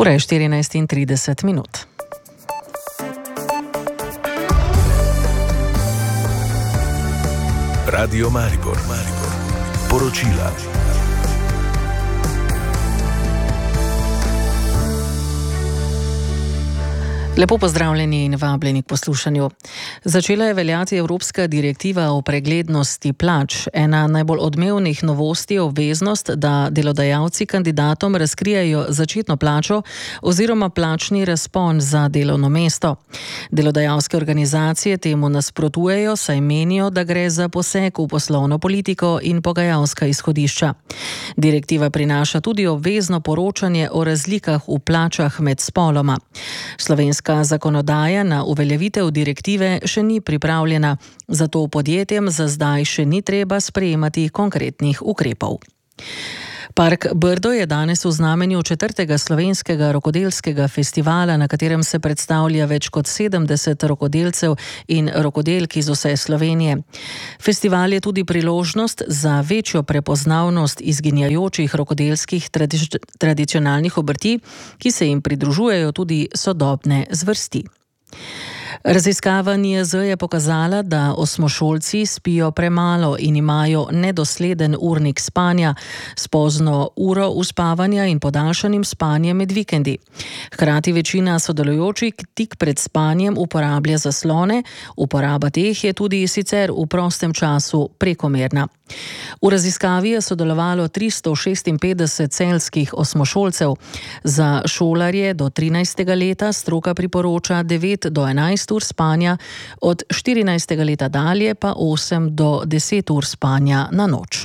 Ura je 14:30. Radio Maribor. Poročila. Lepo pozdravljeni in vabljeni k poslušanju. Začela je veljati Evropska direktiva o preglednosti plač. Ena najbolj odmevnih novosti je obveznost, da delodajalci kandidatom razkrijajo začetno plačo oziroma plačni razpon za delovno mesto. Delodajalske organizacije temu nasprotujejo, saj menijo, da gre za poseg v poslovno politiko in pogajalska izhodišča. Direktiva prinaša tudi obvezno poročanje o razlikah v plačah med spoloma. Slovenska zakonodaja na uveljavitev direktive še ni pripravljena, zato podjetjem za zdaj še ni treba sprejemati konkretnih ukrepov. Park Brdo je danes v znamenju 4. slovenskega rokodelskega festivala, na katerem se predstavlja več kot 70 rokodelcev in rokodelk iz vse Slovenije. Festival je tudi priložnost za večjo prepoznavnost izginjajočih rokodelskih tradicionalnih obrti, ki se jim pridružujejo tudi sodobne zvrsti. Raziskava NIJZ je pokazala, da osmošolci spijo premalo in imajo nedosleden urnik spanja s pozno uro uspavanja in podaljšanim spanjem med vikendi. Hkrati večina sodelujočih tik pred spanjem uporablja zaslone, uporaba teh je tudi sicer v prostem času prekomerna. V raziskavi je sodelovalo 356 celjskih osmošolcev. Za šolarje do 13. leta stroka priporoča 9 do 11 ur spanja, od 14. leta dalje pa 8 do 10 ur spanja na noč.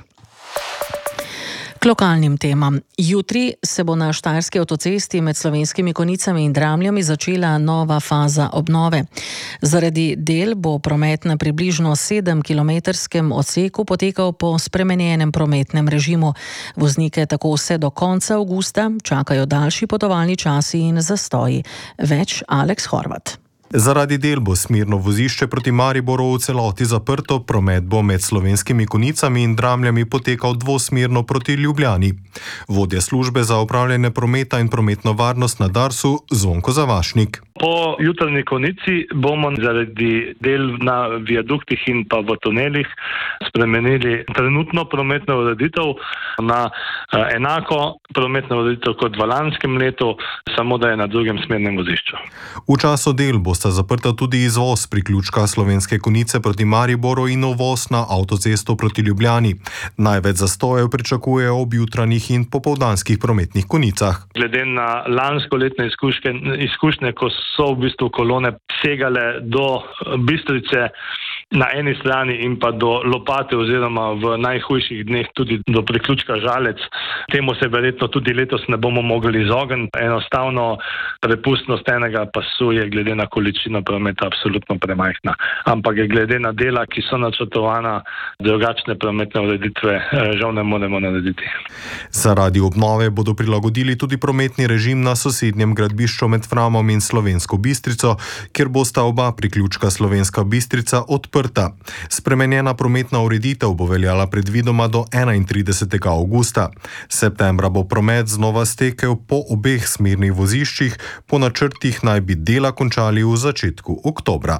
K lokalnim temam. Jutri se bo na Štajerski avtocesti med Slovenskimi Konjicami in Dramljami začela nova faza obnove. Zaradi del bo promet na približno 7-kilometrskem odseku potekal po spremenjenem prometnem režimu. Voznike tako vse do konca avgusta čakajo daljši potovalni časi in zastoji. Več Aleks Horvat. Zaradi del bo smerno vozišče proti Mariboru v celoti zaprto, promet bo med Slovenskimi Konjicami in Dramljami potekal dvosmerno proti Ljubljani. Vodja službe za upravljanje prometa in prometno varnost na Darsu Zvonko Zavašnik. Po jutranji konici bomo zaradi del na viaduktih in pa v tunelih spremenili trenutno prometno ureditev na enako prometno ureditev kot v lanskem letu, samo da je na drugem smernem vozišču. V času del bosta zaprta tudi izvoz priključka Slovenske Konjice proti Mariboru in uvoz na avtocesto proti Ljubljani. Največ zastojev pričakujejo ob jutranjih in popoldanskih prometnih konicah. Glede na lansko letne izkušnje, ko so v bistvu kolone segale do Bistrice na eni strani in pa do Lopate oziroma v najhujših dneh tudi do priključka Žalec. Temu se verjetno tudi letos ne bomo mogli izogniti. Enostavno prepustnost enega pasu je glede na količino prometa absolutno premajhna. Ampak je glede na dela, ki so načrtovana, drugačne prometne ureditve žal ne moremo narediti. Zaradi obnove bodo prilagodili tudi prometni režim na sosednjem gradbišču med Framom in Slovensko Bistrico, kjer bosta oba priključka Slovenska Bistrica odprta. Spremenjena prometna ureditev bo veljala predvidoma do 31. avgusta. Septembra bo promet znova stekel po obeh smernih voziščih, po načrtih naj bi dela končali v začetku oktobra.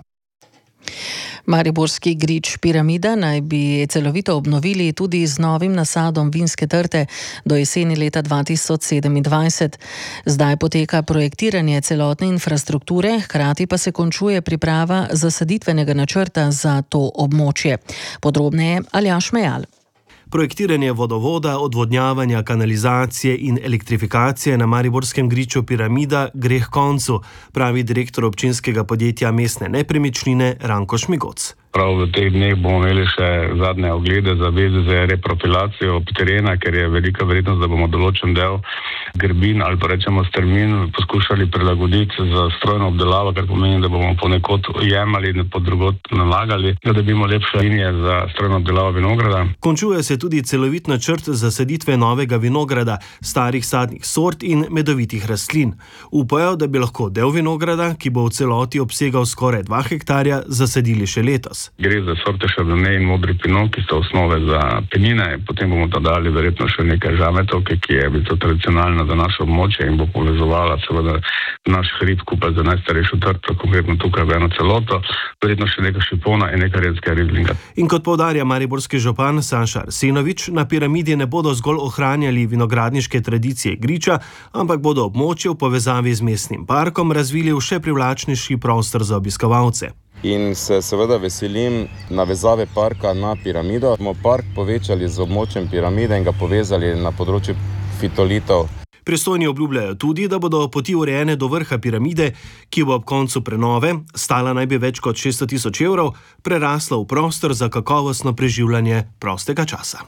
Mariborski grič Piramida naj bi celovito obnovili tudi z novim nasadom vinske trte do jeseni leta 2027. Zdaj poteka projektiranje celotne infrastrukture, hkrati pa se končuje priprava zasaditvenega načrta za to območje. Podrobneje Aljaž Mejal. Projektiranje vodovoda, odvodnjavanja, kanalizacije in elektrifikacije na mariborskem griču Piramida gre k koncu, pravi direktor občinskega podjetja Mestne nepremičnine Ranko Šmigoc. Prav v teh dneh bomo imeli še zadnje oglede za vezi z reprofilacijo terena, ker je velika verjetnost, da bomo določen del grbin ali pa rečemo strmin poskušali prilagoditi za strojno obdelavo, kar pomeni, da bomo ponekod jemali in po drugot nalagali, da dobimo lepše linije za strojno obdelavo vinograda. Končuje se tudi celovit načrt zasaditve novega vinograda, starih sadnih sort in medovitih rastlin. Upajo, da bi lahko del vinograda, ki bo v celoti obsegal skoraj 2 hektarja, zasadili še letos. Gre za sorte Chardonnay in modri pinot, ki so osnove za penine, potem bomo dodali verjetno še nekaj žametovke, ki je tradicionalna za naše območje in bo povezovala seveda naš hrib skupaj za najstarejšo trto, konkretno tukaj v eno celoto, verjetno še nekaj šipona in nekaj redskega riblinga. In kot poudarja mariborski župan Saša Arsenovič, na piramidi ne bodo zgolj ohranjali vinogradniške tradicije griča, ampak bodo območje v povezavi z mestnim parkom razvili v še privlačnejši prostor za obiskovalce. In se seveda veselim navezave parka na piramido. Bomo park povečali z območjem piramide in ga povezali na področju fitolitov. Pristojni obljubljajo tudi, da bodo poti urejene do vrha piramide, ki bo ob koncu prenove, stala naj bi več kot 600 000 evrov, prerasla v prostor za kakovostno preživljanje prostega časa.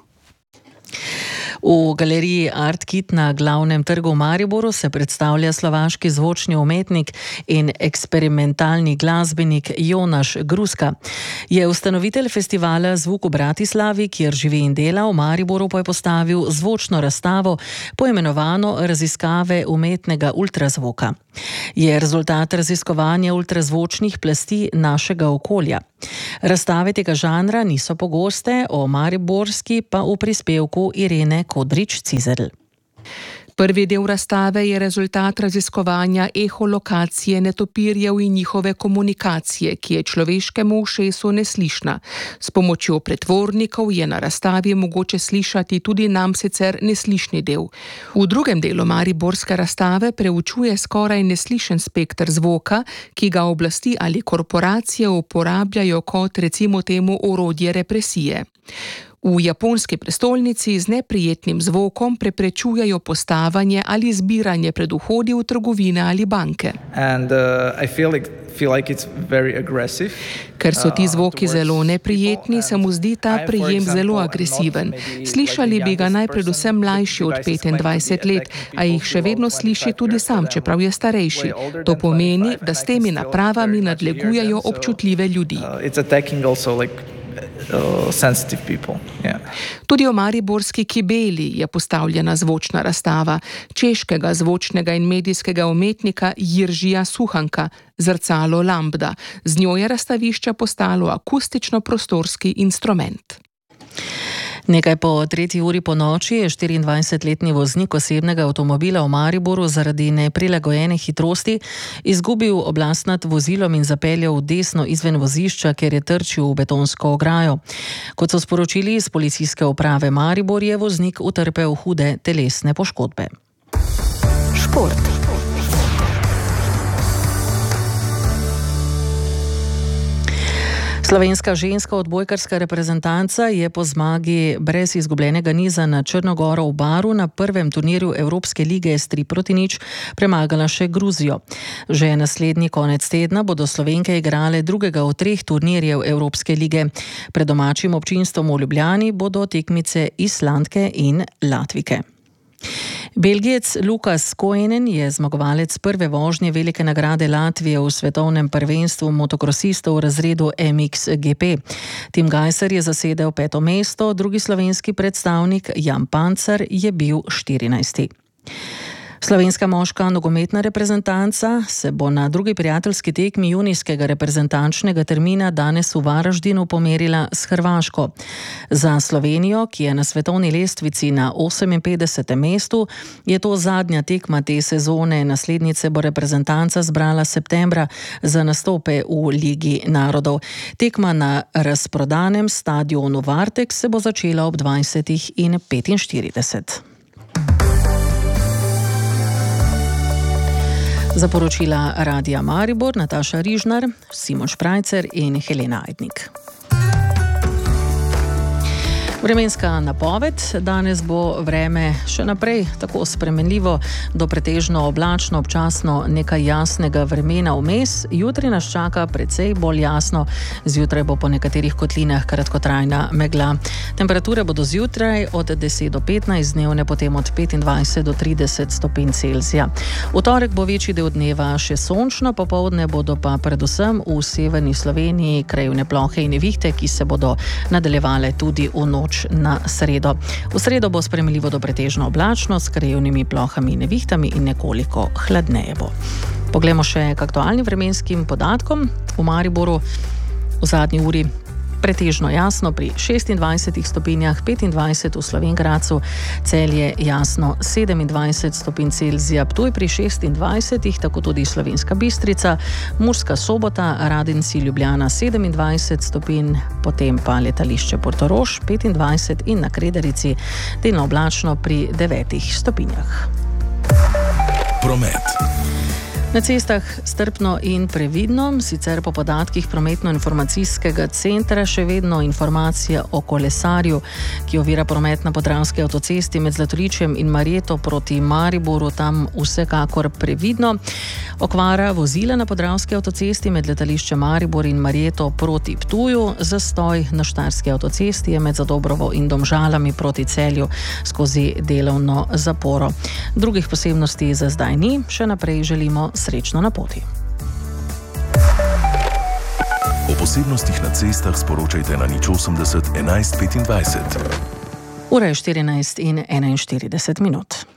V galeriji Art Kit na glavnem trgu v Mariboru se predstavlja slovaški zvočni umetnik in eksperimentalni glasbenik Jonaš Gruska. Je ustanovitelj festivala Zvuk v Bratislavi, kjer živi in dela, v Mariboru pa je postavil zvočno razstavo, poimenovano Raziskave umetnega ultrazvoka. Je rezultat raziskovanja ultrazvočnih plasti našega okolja. Razstave tega žanra niso pogoste, o mariborski pa v prispevku Irene Kodrič-Cizelj. Prvi del razstave je rezultat raziskovanja eholokacije netopirjev in njihove komunikacije, ki je človeškemu ušesu neslišna. S pomočjo pretvornikov je na razstavi mogoče slišati tudi nam sicer neslišni del. V drugem delu mariborske razstave preučuje skoraj neslišen spekter zvoka, ki ga oblasti ali korporacije uporabljajo kot recimo temu orodje represije. V japonski prestolnici z neprijetnim zvokom preprečujejo postavanje ali zbiranje pred vhodi v trgovine ali banke. Ker so ti zvoki zelo neprijetni, se mu zdi ta prijem zelo agresiven. Slišali bi ga naj predvsem mlajši od 25 let, a jih še vedno sliši tudi sam, čeprav je starejši. To pomeni, da s temi napravami nadlegujejo občutljive ljudi. Tudi v mariborski Kibeli je postavljena zvočna razstava češkega zvočnega in medijskega umetnika Jiržija Suhanka, Zrcalo Lambda. Z njo je razstavišče postalo akustično-prostorski instrument. Nekaj po 3. uri po noči je 24-letni voznik osebnega avtomobila v Mariboru zaradi neprilagojene hitrosti izgubil oblast nad vozilom in zapeljal desno izven vozišča, ker je trčil v betonsko ograjo. Kot so sporočili iz policijske uprave Maribor, je voznik utrpel hude telesne poškodbe. Šport. Slovenska ženska odbojkarska reprezentanca je po zmagi brez izgubljenega niza na Črnogoro v Baru na prvem turnirju Evropske lige s 3-0 premagala še Gruzijo. Že naslednji konec tedna bodo Slovenke igrale drugega od 3 turnirjev Evropske lige. Pred domačim občinstvom v Ljubljani bodo tekmice Islandke in Latvike. Belgijec Lukas Koenen je zmagovalec prve vožnje velike nagrade Latvije v svetovnem prvenstvu motokrosistov v razredu MXGP. Tim Gajser je zasedel 5. mesto, drugi slovenski predstavnik Jan Pancer je bil 14. Slovenska moška nogometna reprezentanca se bo na drugi prijateljski tekmi junijskega reprezentančnega termina danes v Varaždinu pomerila s Hrvaško. Za Slovenijo, ki je na svetovni lestvici na 58. mestu, je to zadnja tekma te sezone. Naslednice bo reprezentanca zbrala septembra za nastope v Ligi narodov. Tekma na razprodanem stadionu Varteks se bo začela ob 20:45. Za poročila Radia Maribor Nataša Rižnar, Simon Šprajcer in Helena Ajdnik. Vremenska napoved. Danes bo vreme še naprej tako spremenljivo do pretežno oblačno, občasno nekaj jasnega vremena vmes. Jutri nas čaka precej bolj jasno. Zjutraj bo po nekaterih kotlinah kratkotrajna megla. Temperature bodo zjutraj od 10 do 15, dnevne potem od 25 do 30 stopinj Celzija. V torek bo večji del dneva še sončno, popoldne bodo pa predvsem v severni Sloveniji krajevne plohe in nevihte, ki se bodo nadaljevale tudi v noč na sredo. V sredo bo sprejemljivo do pretežno oblačno s krajevnimi plohami in nevihtami in nekoliko hladneje bo. Poglejmo še k aktualnim vremenskim podatkom. V Mariboru v zadnji uri Pretežno jasno pri 26 stopinjah, 25 v Slovenj Gradcu, Celje jasno 27 stopinj Celzija, Ptuj pri 26, tako tudi Slovenska Bistrica, Murska Sobota, Radenci, Ljubljana 27 stopinj, potem pa letališče Portorož 25 in na Kredarici delno oblačno pri 9 stopinjah. Promet. Na cestah strpno in previdno, sicer po podatkih prometno-informacijskega centra še vedno informacija o kolesarju, ki ovira promet na Podravski avtocesti med Zlatoričem in Marjeto proti Mariboru, tam vsekakor previdno. Okvara vozila na Podravski avtocesti med letališčem Maribor in Marjeto proti Ptuju, zastoj na Štajerski avtocesti je med Zadobrovo in Domžalami proti Celju skozi delovno zaporo. Drugih posebnosti za zdaj ni, še naprej želimo srečno na poti. O posebnostih na cestah sporočajte na 080 11 25. Ura je 14:41.